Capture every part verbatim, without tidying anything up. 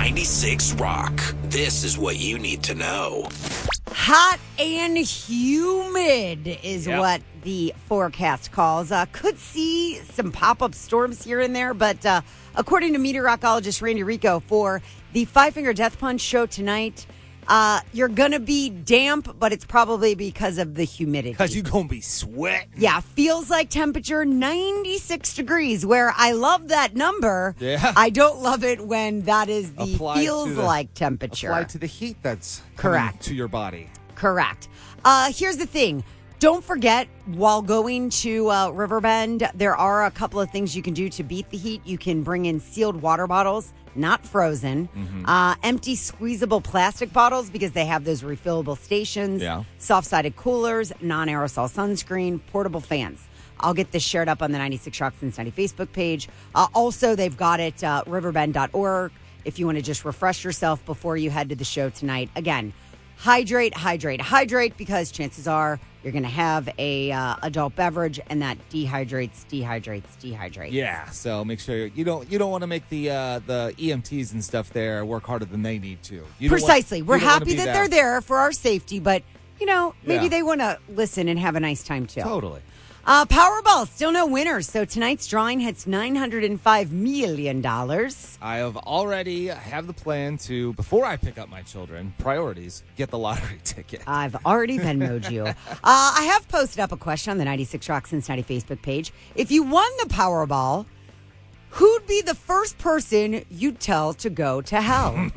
ninety-six Rock. This is what you need to know. Hot and humid is Yep. what the forecast calls. Uh, could see some pop-up storms here and there, but uh, according to meteorologist Randy Rico for the Five Finger Death Punch show tonight, uh, you're going to be damp, but it's probably because of the humidity. Because you're going to be sweating. Yeah, feels like temperature ninety-six degrees, where I love that number. Yeah. I don't love it when that is the Apply feels to the- like temperature. Apply to the heat that's coming Correct. to your body. Correct. Uh, here's the thing. Don't forget, while going to uh, Riverbend, there are a couple of things you can do to beat the heat. You can bring in sealed water bottles, not frozen, Mm-hmm. uh, empty squeezable plastic bottles because they have those refillable stations, Yeah. soft-sided coolers, non-aerosol sunscreen, portable fans. I'll get this shared up on the ninety-six Rock Cincinnati Facebook page. Uh, also, they've got it uh, riverbend dot org if you want to just refresh yourself before you head to the show tonight. Again, hydrate, hydrate, hydrate, because chances are you're going to have a uh, adult beverage, and that dehydrates, dehydrates, dehydrates. Yeah, so make sure you don't you don't want to make the uh, the E M Ts and stuff there work harder than they need to. You don't want- Precisely. We're you don't wanna happy be that they're there for our safety, but, you know, maybe Yeah. they want to listen and have a nice time, too. Totally. Uh, Powerball, still no winners. So tonight's drawing hits nine hundred five million dollars. I have already have the plan to, before I pick up my children, priorities, get the lottery ticket. I've already Venmoed you. Uh, I have posted up a question on the ninety-six Rock Cincinnati Facebook page. If you won the Powerball, who'd be the first person you'd tell to go to hell?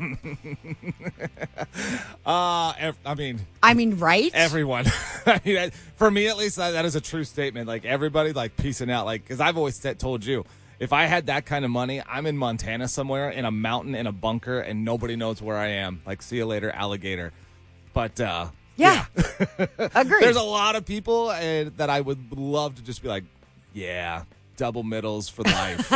Uh, ev- I mean, I mean, right? everyone. I mean, that- for me at least, that, that is a true statement. Like everybody, like piecing out. Like, because I've always said, told you, if I had that kind of money, I'm in Montana somewhere in a mountain in a bunker, and nobody knows where I am. Like, see you later, alligator. But uh, Yeah. Agreed. there's a lot of people uh, that I would love to just be like, yeah, double middles for life.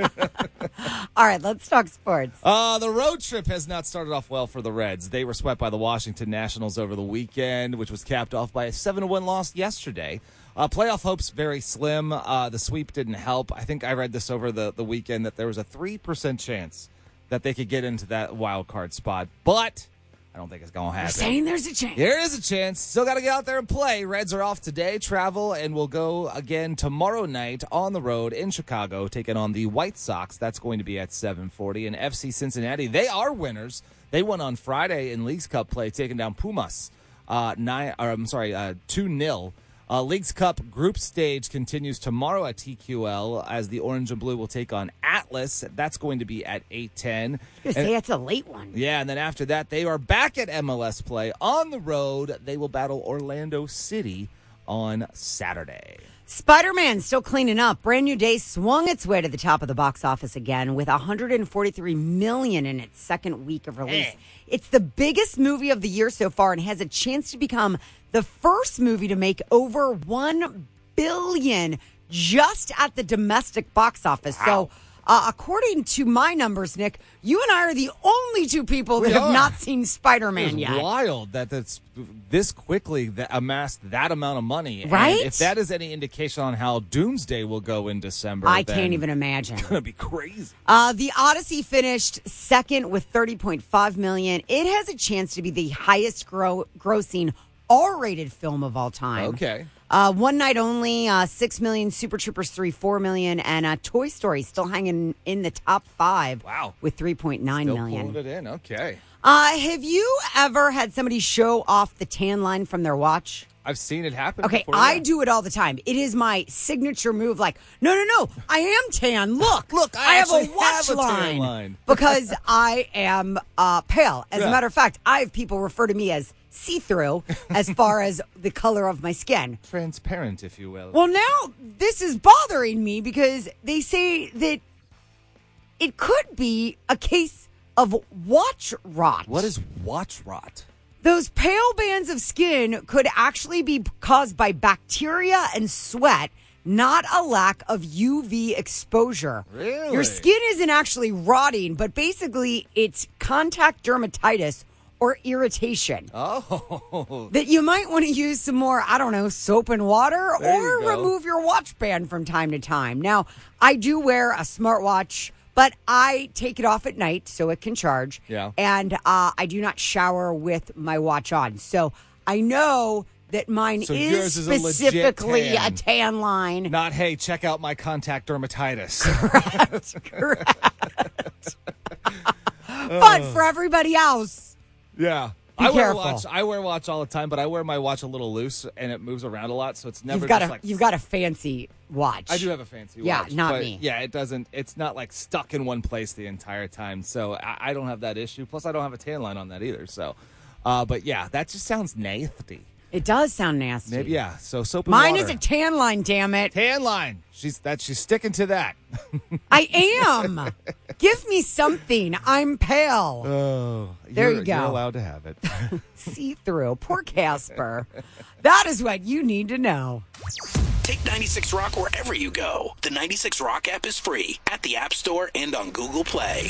All right, let's talk sports. Uh, the road trip has not started off well for the Reds. They were swept by the Washington Nationals over the weekend, which was capped off by a seven to one loss yesterday. Uh, playoff hopes very slim. Uh, the sweep didn't help. I think I read this over the, the weekend that there was a three percent chance that they could get into that wild card spot. But I don't think it's going to You're happen. saying there's a chance. There is a chance. Still got to get out there and play. Reds are off today, travel, and will go again tomorrow night on the road in Chicago, taking on the White Sox. That's going to be at seven forty. And F C Cincinnati, they are winners. They won on Friday in Leagues Cup play, taking down Pumas. Uh, nine, or I'm sorry, uh, two nil. Uh, Leagues Cup group stage continues tomorrow at T Q L as the Orange and Blue will take on Atlas. That's going to be at eight ten. I was going to say it's a late one. Yeah, and then after that, they are back at M L S play on the road. They will battle Orlando City on Saturday. Spider-Man still cleaning up. Brand New Day swung its way to the top of the box office again with one hundred forty-three million dollars in its second week of release. Hey. It's the biggest movie of the year so far and has a chance to become the first movie to make over one billion dollars just at the domestic box office. Wow. So, uh, according to my numbers, Nick, you and I are the only two people that We have are. not seen Spider-Man It's yet. wild that that's this quickly that amassed that amount of money. And Right? if that is any indication on how Doomsday will go in December, I then can't even imagine. It's going to be crazy. Uh, the Odyssey finished second with thirty point five million dollars. It has a chance to be the highest gro- grossing R-rated film of all time. Okay. Uh, one night only, uh, six million. Super Troopers three, four million, and uh, Toy Story still hanging in the top five. Wow. with three point nine Still million. pulling it in. Okay. Uh, have you ever had somebody show off the tan line from their watch? I've seen it happen. Okay, before, I yeah. do it all the time. It is my signature move. Like, no, no, no, I am tan. Look, Look, I have a actually watch have a tan line, line. because I am uh, pale. As Yeah. a matter of fact, I have people refer to me as see-through as far as the color of my skin. Transparent, if you will. Well, now this is bothering me because they say that it could be a case of watch rot. What is watch rot? Those pale bands of skin could actually be caused by bacteria and sweat, not a lack of U V exposure. Really? Your skin isn't actually rotting, but basically it's contact dermatitis or irritation. Oh. That you might want to use some more, I don't know, soap and water, There you or go. remove your watch band from time to time. Now, I do wear a smartwatch But I take it off at night so it can charge. Yeah. And uh, I do not shower with my watch on. So I know that mine So is yours is a legit specifically tan. a tan line. Not, hey, check out my contact dermatitis. Correct. Correct. But for everybody else, Yeah. Be I wear careful. watch. I wear watch all the time, but I wear my watch a little loose and it moves around a lot, so it's never you've got just a like you've got a fancy watch. I do have a fancy Yeah, watch. not but me. Yeah, it doesn't it's not like stuck in one place the entire time. So I, I don't have that issue. Plus I don't have a tan line on that either. So uh, but yeah, that just sounds nasty. It does sound nasty. Maybe yeah. So soap and Mine water. is a tan line, damn it. tan line. She's that she's sticking to that. I am. Give me something. I'm pale. Oh, There you're, you go. You're allowed to have it. See through. Poor Casper. That is what you need to know. Take ninety-six Rock wherever you go. The ninety-six Rock app is free at the App Store and on Google Play.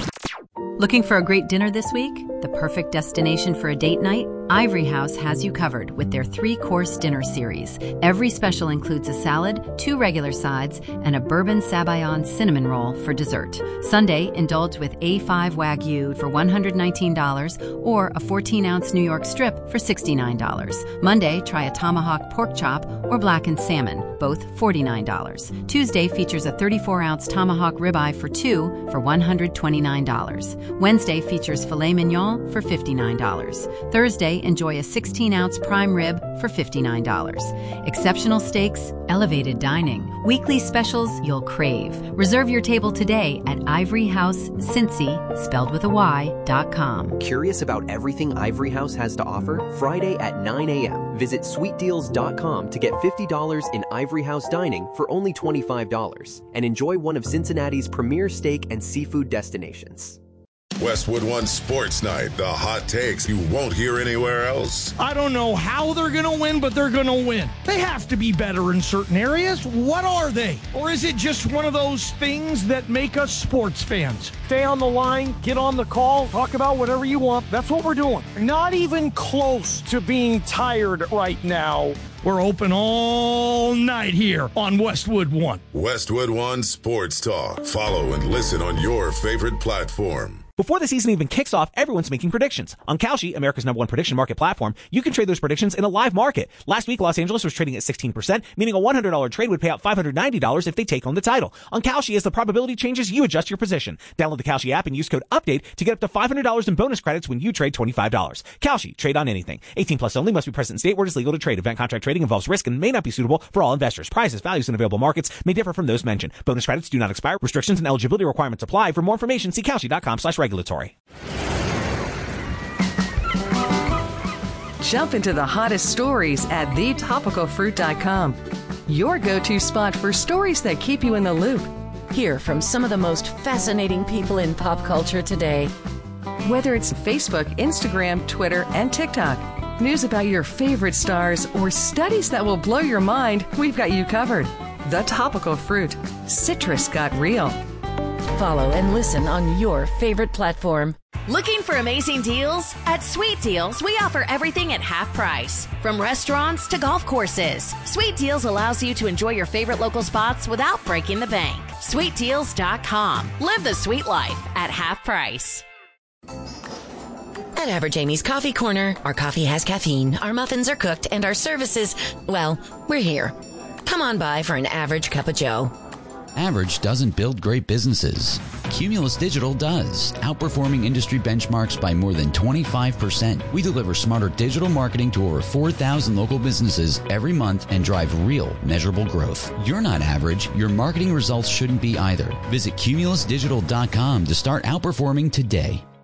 Looking for a great dinner this week? The perfect destination for a date night? Ivory House has you covered with their three-course dinner series. Every special includes a salad, two regular sides, and a bourbon sabayon cinnamon roll for dessert. Sunday, indulge with A five Wagyu for one hundred nineteen dollars or a fourteen-ounce New York strip for sixty-nine dollars. Monday, try a tomahawk pork chop or blackened salmon, both forty-nine dollars. Tuesday features a thirty-four-ounce tomahawk ribeye for two for one hundred twenty-nine dollars. Wednesday features filet mignon for fifty-nine dollars. Thursday, enjoy a sixteen-ounce prime rib for fifty-nine dollars. Exceptional steaks, elevated dining, weekly specials you'll crave. Reserve your table today at Ivory House Cincy, spelled with a Y, dot com. Curious about everything Ivory House has to offer? Friday at nine a.m. Visit sweet deals dot com to get fifty dollars in Ivory House dining for only twenty-five dollars and enjoy one of Cincinnati's premier steak and seafood destinations. Westwood One Sports Night, the hot takes you won't hear anywhere else. I don't know how they're going to win, but they're going to win. They have to be better in certain areas. What are they? Or is it just one of those things that make us sports fans? Stay on the line, get on the call, talk about whatever you want. That's what we're doing. Not even close to being tired right now. We're open all night here on Westwood One. Westwood One Sports Talk. Follow and listen on your favorite platform. Before the season even kicks off, everyone's making predictions. On Kalshi, America's number one prediction market platform, you can trade those predictions in a live market. Last week, Los Angeles was trading at sixteen percent, meaning a one hundred dollars trade would pay out five hundred ninety dollars if they take home the title. On Kalshi, as the probability changes, you adjust your position. Download the Kalshi app and use code UPDATE to get up to five hundred dollars in bonus credits when you trade twenty-five dollars. Kalshi, trade on anything. eighteen plus only, must be present in state where it is legal to trade. Event contract trading involves risk and may not be suitable for all investors. Prices, values, and available markets may differ from those mentioned. Bonus credits do not expire. Restrictions and eligibility requirements apply. For more information, see Kalshi.com slash regulatory. Jump into the hottest stories at the topical fruit dot com. Your go-to spot for stories that keep you in the loop. Hear from some of the most fascinating people in pop culture today. Whether it's Facebook, Instagram, Twitter, and TikTok, news about your favorite stars, or studies that will blow your mind, we've got you covered. The Topical Fruit. Citrus got real. Follow and listen on your favorite platform. Looking for amazing deals? At Sweet Deals, we offer everything at half price. From restaurants to golf courses, Sweet Deals allows you to enjoy your favorite local spots without breaking the bank. sweet deals dot com. Live the sweet life at half price. At Average Amy's Coffee Corner, our coffee has caffeine, our muffins are cooked, and our services, well, we're here. Come on by for an average cup of joe. Average doesn't build great businesses. Cumulus Digital does, outperforming industry benchmarks by more than twenty-five percent. We deliver smarter digital marketing to over four thousand local businesses every month and drive real, measurable growth. You're not average. Your marketing results shouldn't be either. Visit cumulus digital dot com to start outperforming today.